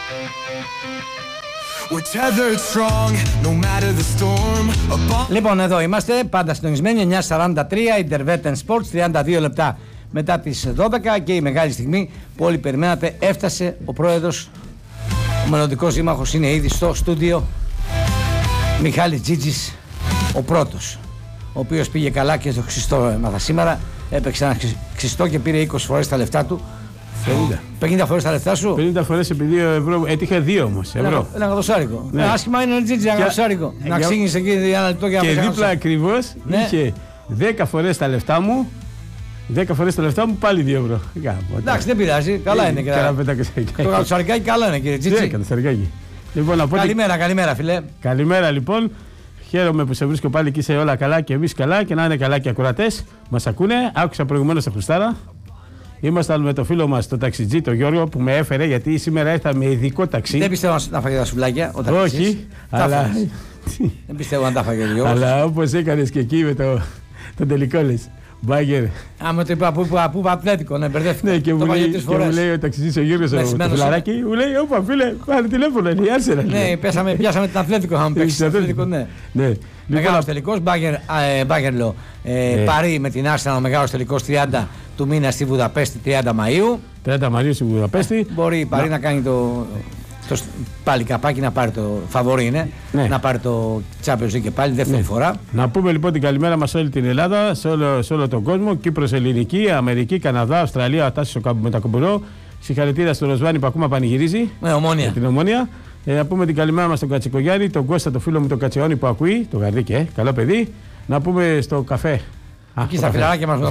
Λοιπόν, εδώ είμαστε, πάντα συντονισμένοι, 9:43, Intervetten Sports, 32 λεπτά μετά τις 12 και η μεγάλη στιγμή που όλοι περιμένατε έφτασε ο πρόεδρος, ο μελλοντικός δήμαρχος είναι ήδη στο στούντιο, Μιχάλης Τζίτζης, ο πρώτος, ο οποίος πήγε καλά και στο Χριστό έμαθα σήμερα, έπαιξε ένα Χριστό και πήρε 20 φορές τα λεφτά του. 50 φορές τα λεφτά σου. 50 φορές επί 2 ευρώ. Έτυχε 2 όμως ευρώ. Ένα γατοσάρικο. Ναι. Άσχημα είναι Τζίτζι, ένα γατοσάρικο. Να ξύγνεις εκεί ένα λεπτό για να και δίπλα ακριβώς είχε 10 φορές τα λεφτά μου. 10 φορές τα λεφτά μου πάλι 2 ευρώ. Εντάξει, δεν πειράζει. Καλά είναι. Το γατοσαρικάκι καλά είναι, κύριε Τζίτζι. Λοιπόν, καλημέρα, φίλε. Καλημέρα, λοιπόν. Χαίρομαι που σε βρίσκω πάλι και είσαι όλα καλά και εμείς καλά και να είναι καλά και ακροατές. Μας ακούνε. Άκουσα προηγουμένως τα Χριστάρα. Ήμασταν με το φίλο μας, το ταξιτζή, τον Γιώργο, που με έφερε γιατί σήμερα ήρθα με ειδικό ταξί. Δεν πιστεύω να φάγε τα σουβλάκια. Όχι, αλλά. Δεν πιστεύω να τα φάγε ο Γιώργος. Αλλά όπως έκανες και εκεί με τον τελικό λες. Μπάγκερ. Άμα το είπα που Ατλέτικο, ναι, μπερδεύτηκα. Ναι, και μου λέει ο ταξιτζής ο Γιώργος το φιλαράκι, μου λέει: Όπα, φίλε, πάρε τηλέφωνο, είναι η Άρσενα. Ναι, πιάσαμε την Ατλέτικο, είχαμε παίξει. Ατλέτικο, ναι. Μεγάλος τελικός, Μπάγκερλο Παρί με την Άρσενα, ο μεγάλος τελικός 30 του μήνα στη Βουδαπέστη, 30 Μαΐου. 30 Μαΐου στη Βουδαπέστη. Μπορεί η Παρί να κάνει το πάλι καπάκι, να πάρει το φαβορί είναι, να πάρει το Champions League και πάλι δεύτερη φορά. Να πούμε λοιπόν την καλημέρα μας σε όλη την Ελλάδα, σε όλο τον κόσμο, Κύπρος, Ελληνική, Αμερική, Καναδά, Αυστραλία, Τάσης με τα Κομπουρό. Συγχαρητήρια στον Ροσβάνη που ακόμα πανηγυρίζει. Ομόνια. Την Ομόνια. Να πούμε την καλημέρα μας στον Κατσικογιάννη, τον Κώστα, το φίλο μου τον Κατσιόνι που ακούει, το Γαρδίκι, καλό παιδί. Να πούμε στο καφέ. Εκεί στα φιλαράκια μας,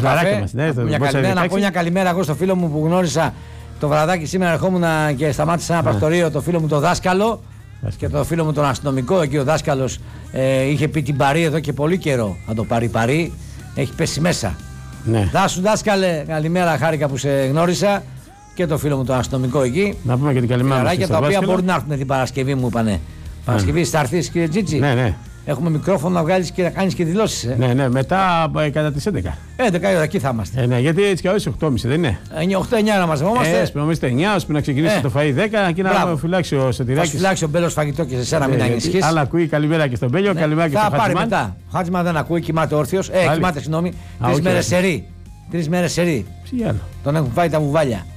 να πω μια καλημέρα εγώ στο φίλο μου που γνώρισα το βραδάκι σήμερα. Ερχόμουν και σταμάτησα ένα πρακτορείο, το φίλο μου το δάσκαλο και το φίλο μου τον αστυνομικό. Εκεί ο δάσκαλος είχε πει την Παρί εδώ και πολύ καιρό να το πάρει Παρί. Έχει πέσει μέσα. Ναι. Δάσου δάσκαλε, καλημέρα, χάρηκα που σε γνώρισα. Και το φίλο μου τον αστυνομικό εκεί. Να πούμε και την καλημέρα μας. Τα οποία μπορούν να έρθουν την Παρασκευή, μου είπανε. Παρασκευή θα έρθεις, κύριε Τζίτζι. Ναι. Έχουμε μικρόφωνο να βγάλεις και να κάνεις και δηλώσεις. Ναι, μετά κατά τις 11. 11 η ώρα εκεί θα είμαστε. Ναι, γιατί έτσι κι αλλιώς 8.30 δεν είναι. 8-9 να μαζευόμαστε. Πρέπει να είμαστε 9, ώστε να ξεκινήσει το φαΐ 10 και να φυλάξει ο Σωτηράκης. Θα φυλάξει ο Μπέλος φαγητό και σε σένα μην ανησυχείς. Αλλά ακούει καλημέρα και στον Μπέλιο, καλημέρα και στον Χάτζημαν. Θα πάρει μετά. Ο Χάτζημαν δεν ακούει, κοιμάται όρθιος. Κοιμάται, συγγνώμη. 3 μέρες σερί. 3 μέρες σερί. Τον έχουν φάει τα βουβάλια.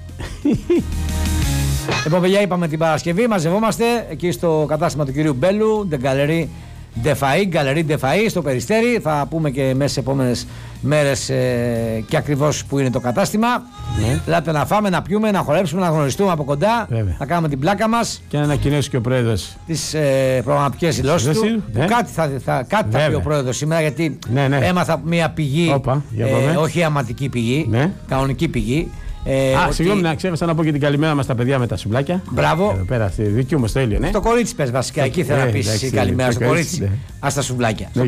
Λοιπόν, παιδιά, είπαμε την Παρασκευή, μαζευόμαστε εκεί στο κατάστημα του κυρίου Μπέλου, Γκαλερί Ντεφαΐ, στο Περιστέρι. Θα πούμε και μέσα σε επόμενες μέρες και ακριβώς που είναι το κατάστημα. Ελάτε να φάμε, να πιούμε, να χορέψουμε, να γνωριστούμε από κοντά. Βέβαια. Να κάνουμε την πλάκα μας. Και να ανακοινώσει και ο πρόεδρος τις προγραμματικές δηλώσεις του. Κάτι θα πει ο πρόεδρος σήμερα, γιατί έμαθα από μια πηγή, όχι αματική πηγή, κανονική πηγή. Συγγνώμη, να ξέχασα να πω και την καλημέρα μας στα παιδιά με τα σουβλάκια. Μπράβο. Εδώ πέρα, στη δική μου στο Έλιο, ναι. Το κορίτσι πες βασικά, εκεί θέλω να πεις καλημέρα στο κορίτσι. Ας τα σουβλάκια.